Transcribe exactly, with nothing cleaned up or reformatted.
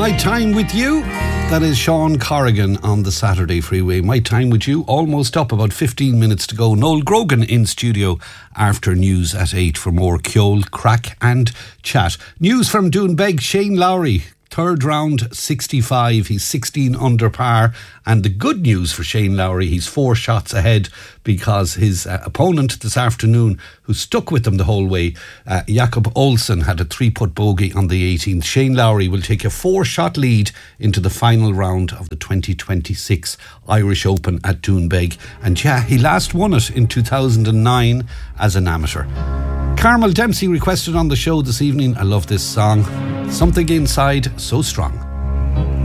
My Time With You. That is Sean Corrigan on the Saturday Freeway. My Time With You, almost up, about fifteen minutes to go. Noel Grogan in studio after news at eight for more Kjol, crack and chat. News from Doonbeg, Shane Lowry. Third round, sixty-five. He's sixteen under par. And the good news for Shane Lowry, he's four shots ahead because his uh, opponent this afternoon, who stuck with him the whole way, uh, Jakob Olsen, had a three-putt bogey on the eighteenth. Shane Lowry will take a four-shot lead into the final round of the twenty twenty-six Irish Open at Doonbeg. And yeah, he last won it in two thousand nine as an amateur. Carmel Dempsey requested on the show this evening, I love this song, Something Inside So Strong.